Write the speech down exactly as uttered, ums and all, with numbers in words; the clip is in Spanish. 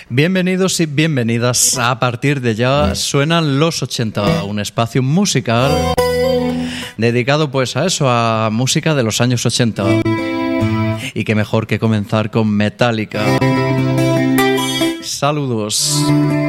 Bienvenidos y bienvenidas. A partir de ya suenan los ochenta, un espacio musical dedicado pues a eso, a música de los años ochenta. Y qué mejor que comenzar con Metallica. Saludos.